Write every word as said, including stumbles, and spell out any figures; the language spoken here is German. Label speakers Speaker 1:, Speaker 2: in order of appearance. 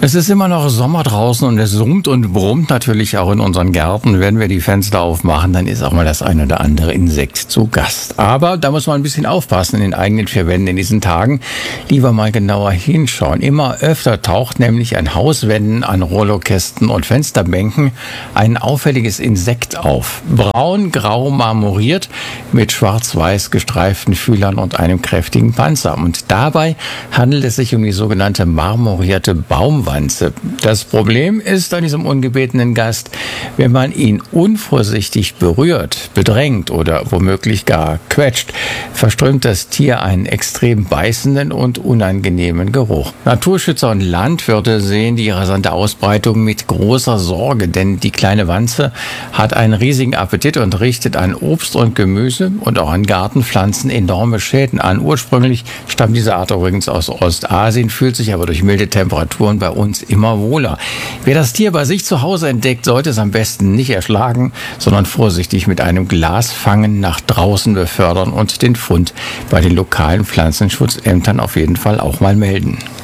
Speaker 1: Es ist immer noch Sommer draußen und es summt und brummt natürlich auch in unseren Gärten. Wenn wir die Fenster aufmachen, dann ist auch mal das ein oder andere Insekt zu Gast. Aber da muss man ein bisschen aufpassen in den eigenen vier Wänden in diesen Tagen. Lieber mal genauer hinschauen. Immer öfter taucht nämlich an Hauswänden, an Rollokästen und Fensterbänken ein auffälliges Insekt auf. Braun-grau marmoriert mit schwarz-weiß gestreiften Fühlern und einem kräftigen Panzer. Und dabei handelt es sich um die sogenannte marmorierte Baumwanze. Das Problem ist an diesem ungebetenen Gast, wenn man ihn unvorsichtig berührt, bedrängt oder womöglich gar quetscht, verströmt das Tier einen extrem beißenden und unangenehmen Geruch. Naturschützer und Landwirte sehen die rasante Ausbreitung mit großer Sorge, denn die kleine Wanze hat einen riesigen Appetit und richtet an Obst und Gemüse und auch an Gartenpflanzen enorme Schäden an. Ursprünglich stammt diese Art übrigens aus Ostasien, fühlt sich aber durch milde Temperaturen bei uns immer wohler. Wer das Tier bei sich zu Hause entdeckt, sollte es am besten nicht erschlagen, sondern vorsichtig mit einem Glas fangen, nach draußen befördern und den Fund bei den lokalen Pflanzenschutzämtern auf jeden Fall auch mal melden.